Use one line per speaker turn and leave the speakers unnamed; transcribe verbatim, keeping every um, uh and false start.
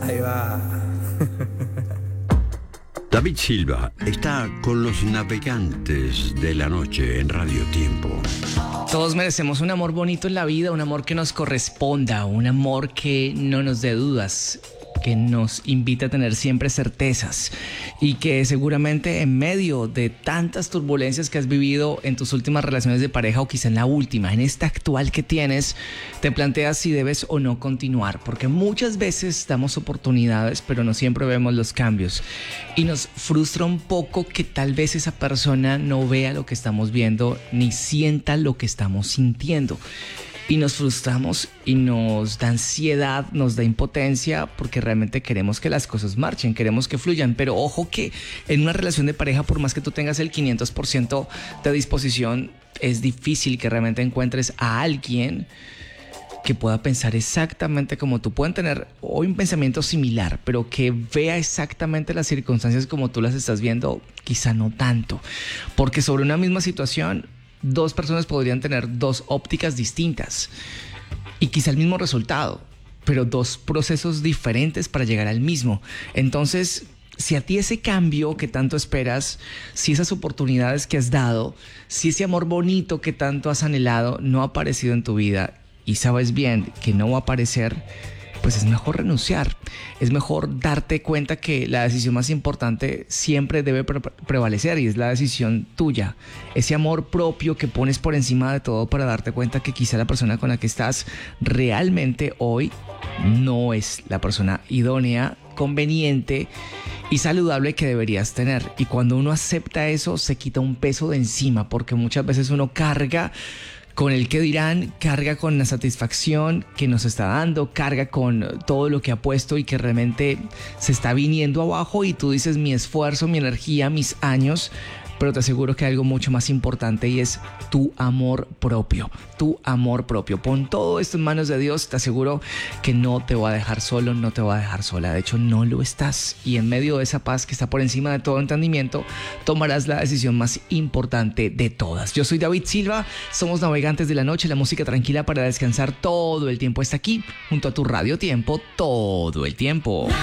Ahí va.
David Silva está con los navegantes de la noche en Radio Tiempo.
Todos merecemos un amor bonito en la vida, un amor que nos corresponda, un amor que no nos dé dudas, que nos invite a tener siempre certezas y que seguramente en medio de tantas turbulencias que has vivido en tus últimas relaciones de pareja o quizá en la última, en esta actual que tienes, te planteas si debes o no continuar, porque muchas veces damos oportunidades pero no siempre vemos los cambios y nos frustra un poco que tal vez esa persona no vea lo que estamos viendo ni sienta lo que estamos sintiendo. Y nos frustramos y nos da ansiedad, nos da impotencia porque realmente queremos que las cosas marchen, queremos que fluyan. Pero ojo que en una relación de pareja, por más que tú tengas el quinientos por ciento de disposición, es difícil que realmente encuentres a alguien que pueda pensar exactamente como tú. Pueden tener hoy un pensamiento similar, pero que vea exactamente las circunstancias como tú las estás viendo, quizá no tanto. Porque sobre una misma situación, dos personas podrían tener dos ópticas distintas y quizá el mismo resultado, pero dos procesos diferentes para llegar al mismo. Entonces, si a ti ese cambio que tanto esperas, si esas oportunidades que has dado, si ese amor bonito que tanto has anhelado no ha aparecido en tu vida y sabes bien que no va a aparecer, pues es mejor renunciar. Es mejor darte cuenta que la decisión más importante siempre debe pre- prevalecer y es la decisión tuya. Ese amor propio que pones por encima de todo para darte cuenta que quizá la persona con la que estás realmente hoy no es la persona idónea, conveniente y saludable que deberías tener. Y cuando uno acepta eso, se quita un peso de encima, porque muchas veces uno carga con el que dirán, carga con la satisfacción que nos está dando, carga con todo lo que ha puesto y que realmente se está viniendo abajo y tú dices mi esfuerzo, mi energía, mis años, pero te aseguro que hay algo mucho más importante y es tu amor propio, tu amor propio. Pon todo esto en manos de Dios, te aseguro que no te va a dejar solo, no te va a dejar sola, de hecho no lo estás y en medio de esa paz que está por encima de todo entendimiento, tomarás la decisión más importante de todas. Yo soy David Silva, somos Navegantes de la Noche, la música tranquila para descansar todo el tiempo está aquí, junto a tu Radio Tiempo, todo el tiempo.